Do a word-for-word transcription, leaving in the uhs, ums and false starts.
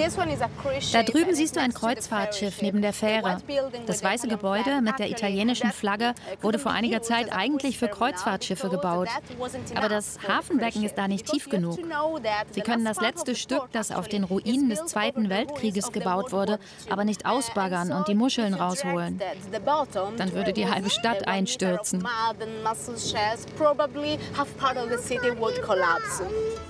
Da drüben siehst du ein Kreuzfahrtschiff neben der Fähre. Das weiße Gebäude mit der italienischen Flagge wurde vor einiger Zeit eigentlich für Kreuzfahrtschiffe gebaut. Aber das Hafenbecken ist da nicht tief genug. Sie können das letzte Stück, das auf den Ruinen des Zweiten Weltkrieges gebaut wurde, aber nicht ausbaggern und die Muscheln rausholen. Dann würde die halbe Stadt einstürzen.